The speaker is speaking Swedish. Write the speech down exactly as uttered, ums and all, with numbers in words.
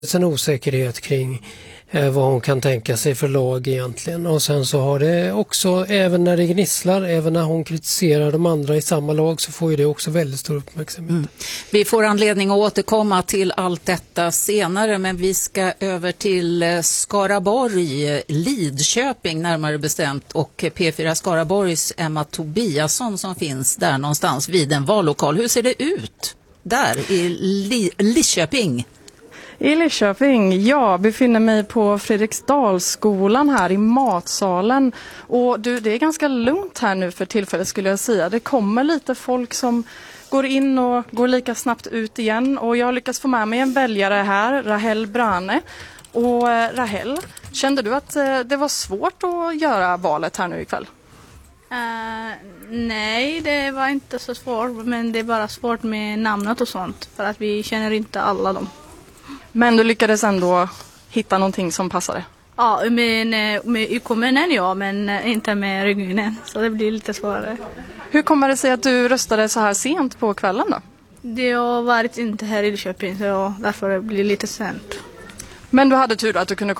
en osäkerhet kring eh, vad hon kan tänka sig för lag egentligen. Och sen så har det också, även när det gnisslar, även när hon kritiserar de andra i samma lag, så får ju det också väldigt stor uppmärksamhet. Mm. Vi får anledning att återkomma till allt detta senare, men vi ska över till Skaraborg, Lidköping närmare bestämt, och P fyra Skaraborgs Emma Tobiasson som finns där någonstans vid en vallokal. Hur ser det ut där i Li- Lidköping? I Lidköping, jag befinner mig på Fredriksdalsskolan här i matsalen. Och du, det är ganska lugnt här nu för tillfället skulle jag säga. Det kommer lite folk som går in och går lika snabbt ut igen. Och jag har lyckats få med mig en väljare här, Rahel Brane. Och eh, Rahel, kände du att eh, det var svårt att göra valet här nu ikväll? Uh, nej, det var inte så svårt, men det är bara svårt med namnet och sånt för att vi känner inte alla dem. Men du lyckades ändå hitta någonting som passade? Ja, med, med kommunen ja, men inte med regionen, så det blir lite svårare. Hur kommer det sig att du röstade så här sent på kvällen då? Det har varit inte här i Lidköping, så därför blir det lite sent. Men du hade tur att du kunde